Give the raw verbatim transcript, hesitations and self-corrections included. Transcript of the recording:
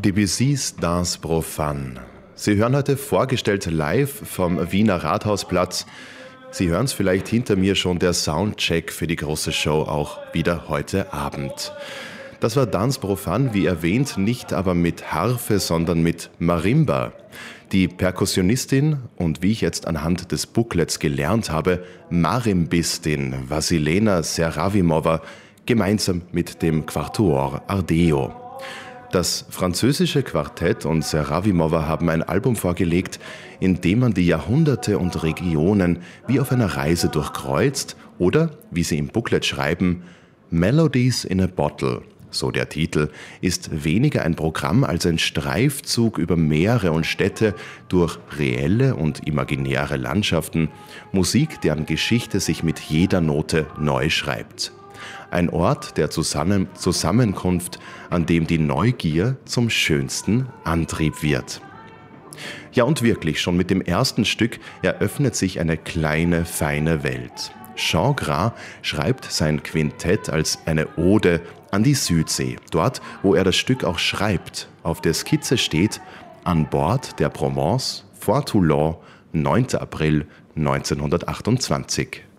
Debussys Danse Profane. Sie hören heute vorgestellt live vom Wiener Rathausplatz. Sie hören es vielleicht hinter mir schon, der Soundcheck für die große Show auch wieder heute Abend. Das war Danse Profane, wie erwähnt, nicht aber mit Harfe, sondern mit Marimba. Die Perkussionistin und wie ich jetzt anhand des Booklets gelernt habe, Marimbistin Vasilena Seravimova, gemeinsam mit dem Quatuor Ardeo. Das französische Quartett und Seravimova haben ein Album vorgelegt, in dem man die Jahrhunderte und Regionen wie auf einer Reise durchkreuzt oder, wie sie im Booklet schreiben, Melodies in a Bottle, so der Titel, ist weniger ein Programm als ein Streifzug über Meere und Städte durch reelle und imaginäre Landschaften, Musik, deren Geschichte sich mit jeder Note neu schreibt. Ein Ort der Zusammen- Zusammenkunft, an dem die Neugier zum schönsten Antrieb wird. Ja, und wirklich, schon mit dem ersten Stück eröffnet sich eine kleine, feine Welt. Jean Gras schreibt sein Quintett als eine Ode an die Südsee, dort, wo er das Stück auch schreibt. Auf der Skizze steht: An Bord der Provence vor Toulon, neunter April neunzehnhundertachtundzwanzig.